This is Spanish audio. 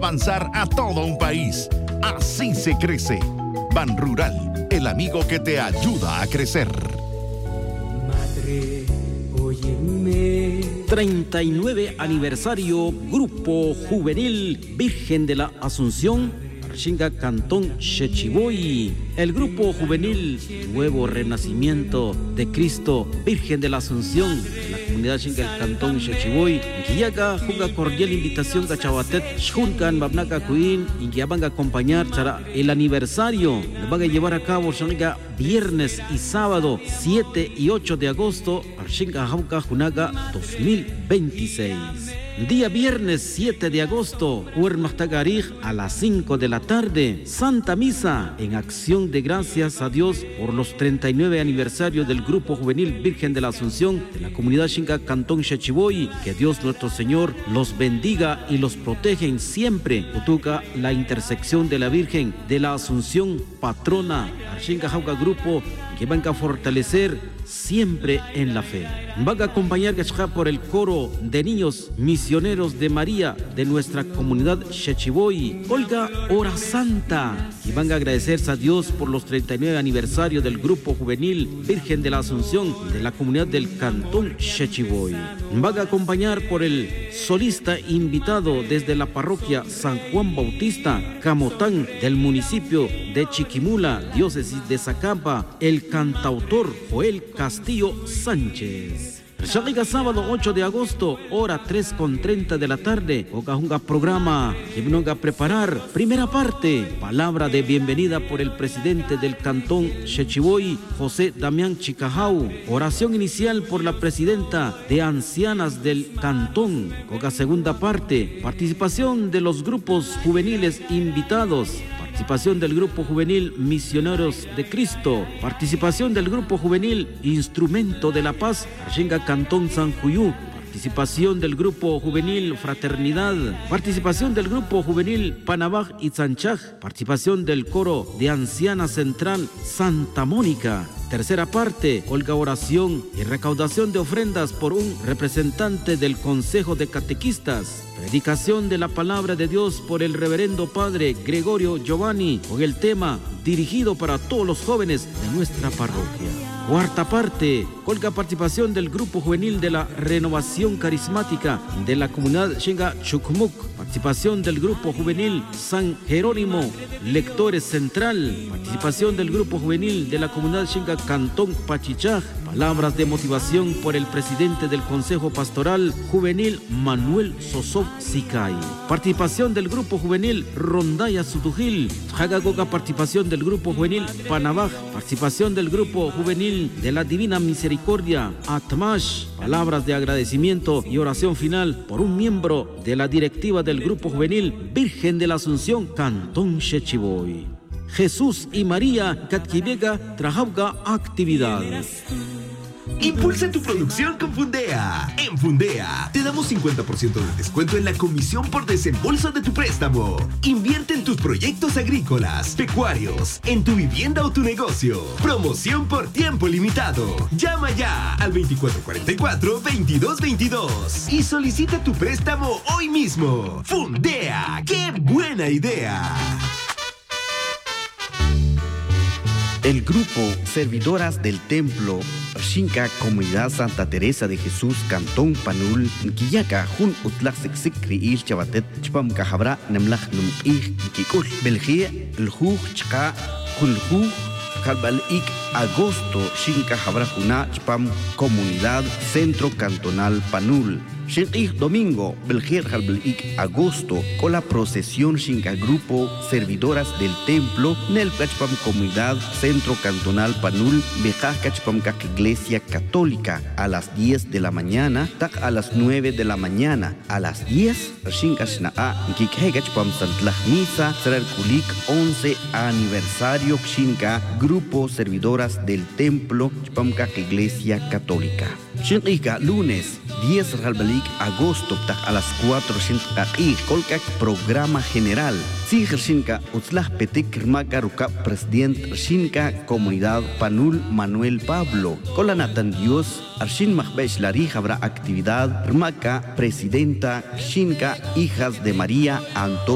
Avanzar a todo un país. Así se crece. Ban Rural, el amigo que te ayuda a crecer. Madre, óyeme. 39 aniversario Grupo Juvenil Virgen de la Asunción, Archinga Cantón Xechiboy. El Grupo Juvenil Nuevo Renacimiento de Cristo Virgen de la Asunción, la comunidad Xinga el Cantón Xechiboy, Guiaga juga cordial invitación a Chabatet Xhuncan Babnaca Cuín y que van a acompañar para el aniversario. Lo van a llevar a cabo Xinga viernes y sábado 7 y 8 de agosto, Archinga Jauca Junaga 2026. Día viernes 7 de agosto, Huermachtagarij a las 5 de la tarde, Santa Misa en acción de gracias a Dios por los 39 aniversarios del Grupo Juvenil Virgen de la Asunción de la comunidad Xinga Cantón Xechiboy. Que Dios nuestro Señor los bendiga y los protege siempre. Utuca la intersección de la Virgen de la Asunción, patrona, Archinga Jauca Grupo, que van a fortalecer siempre en la fe. Van a acompañar por el coro de niños misioneros de María de nuestra comunidad Xechiboy, Olga Hora Santa, y van a agradecerse a Dios por los 39 aniversarios del Grupo Juvenil Virgen de la Asunción de la comunidad del Cantón Xechiboy. Van a acompañar por el solista invitado desde la parroquia San Juan Bautista, Camotán, del municipio de Chiquimula, diócesis de Zacapa, el cantautor Joel Castillo Sánchez. Llega sábado 8 de agosto, hora 3:30 de la tarde, Ocajunga programa que vino a preparar. Primera parte, palabra de bienvenida por el presidente del Cantón Xechiboy, José Damián Chicajau. Oración inicial por la presidenta de ancianas del Cantón. Oca segunda parte, participación de los grupos juveniles invitados. Participación del Grupo Juvenil Misioneros de Cristo. Participación del Grupo Juvenil Instrumento de la Paz, Archinga Cantón San Juyú. Participación del Grupo Juvenil Fraternidad. Participación del Grupo Juvenil Panabaj y Sanchaj. Participación del Coro de Anciana Central Santa Mónica. Tercera parte, Olga oración y recaudación de ofrendas por un representante del Consejo de Catequistas. Predicación de la palabra de Dios por el reverendo padre Gregorio Giovanni con el tema dirigido para todos los jóvenes de nuestra parroquia. Cuarta parte, Olga participación del Grupo Juvenil de la Renovación Carismática de la comunidad Xinga Chucumuc. Participación del Grupo Juvenil San Jerónimo, Lectores Central. Participación del Grupo Juvenil de la comunidad Xinga Cantón Pachichaj. Palabras de motivación por el presidente del Consejo Pastoral Juvenil Manuel Sosov Sicay. Participación del Grupo Juvenil Rondaya Sutujil. Jagagoga participación del Grupo Juvenil Panabaj. Participación del Grupo Juvenil de la Divina Misericordia Atmash. Palabras de agradecimiento y oración final por un miembro de la directiva del Grupo Juvenil Virgen de la Asunción Cantón Xechiboy. Jesús y María Catquivega Trajauga actividad. Impulsa tu producción con Fundea. En Fundea te damos 50% de descuento en la comisión por desembolso de tu préstamo. Invierte en tus proyectos agrícolas, pecuarios, en tu vivienda o tu negocio. Promoción por tiempo limitado. Llama ya al 2444-2222 y solicita tu préstamo hoy mismo. Fundea, ¡qué buena idea! El grupo Servidoras del Templo Xinca Comunidad Santa Teresa de Jesús Cantón Panul Nquiyaca Jun Utlaq Sikri Il Chabatet Chpam Cahabra Nemlach Num Ich Kikul Belgia Ljuj Chka Kuljuj Kalbal Ik Agosto Xinca Habra Juna Chpam Comunidad Centro Cantonal Panul Xinqij domingo, Belgier Halblik agosto, con la procesión Xinca Grupo Servidoras del Templo, Nel Cachpam Comunidad Centro Cantonal Panul, Bejaj Cachpam Kak Iglesia Católica, a las 10 de la mañana, tak a las 9 de la mañana, a las 10, Xinca Xnaa, Kikhe Cachpam Santlaj Misa, Serar Kulik 11 aniversario Xinca Grupo Servidoras del Templo, Chpam Kak Iglesia Católica. Xinqija lunes 10 Halbalik agosto a las 4 Xinqaqij Kolkak programa general Sijer Xinca Utzlaj Petik Rmaka Ruka presidente Xinca Comunidad Panul Manuel Pablo Kolanatan Dios Arshin Mahbesh Lari habrá actividad Rmaka presidenta Xinca Hijas de María Antonio